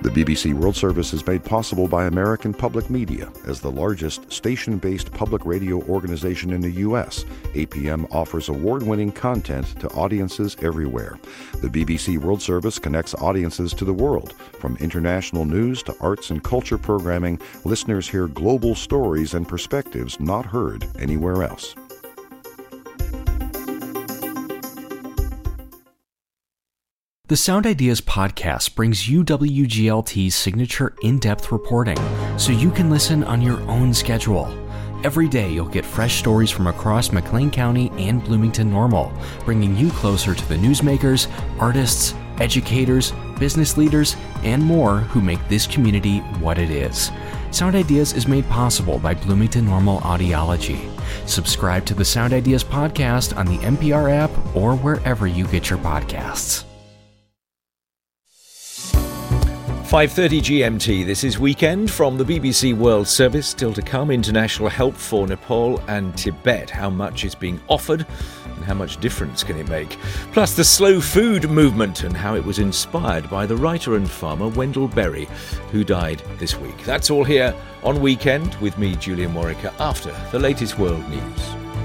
The BBC World Service is made possible by American Public Media. As the largest station-based public radio organization in the U.S., APM offers award-winning content to audiences everywhere. The BBC World Service connects audiences to the world. From international news to arts and culture programming, listeners hear global stories and perspectives not heard anywhere else. The Sound Ideas podcast brings you WGLT's signature in-depth reporting, so you can listen on your own schedule. Every day you'll get fresh stories from across McLean County and Bloomington-Normal, bringing you closer to the newsmakers, artists, educators, business leaders, and more who make this community what it is. Sound Ideas is made possible by Bloomington-Normal Audiology. Subscribe to the Sound Ideas podcast on the NPR app or wherever you get your podcasts. 5:30 GMT. This is Weekend from the BBC World Service. Still to come, international help for Nepal and Tibet. How much is being offered and how much difference can it make? Plus the slow food movement and how it was inspired by the writer and farmer Wendell Berry, who died this week. That's all here on Weekend with me, Julian Warwick, after the latest world news.